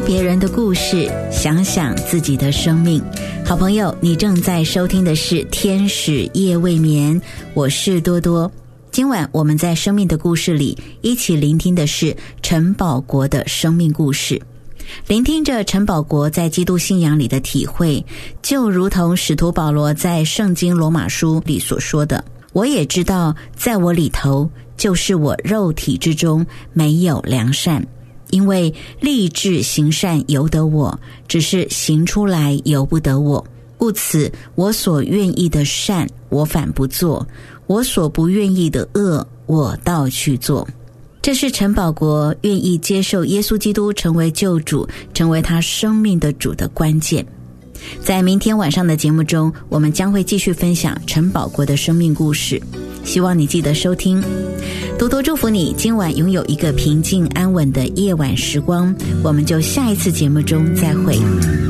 别人的故事，想想自己的生命。好朋友，你正在收听的是天使夜未眠，我是多多。今晚我们在生命的故事里一起聆听的是陈保国的生命故事，聆听着陈保国在基督信仰里的体会，就如同使徒保罗在圣经罗马书里所说的，我也知道在我里头，就是我肉体之中没有良善，因为立志行善由得我，只是行出来由不得我。故此我所愿意的善我反不做，我所不愿意的恶我倒去做。这是陈保国愿意接受耶稣基督成为救主，成为他生命的主的关键。在明天晚上的节目中，我们将会继续分享陈保国的生命故事，希望你记得收听。多多祝福你今晚拥有一个平静安稳的夜晚时光，我们就下一次节目中再会。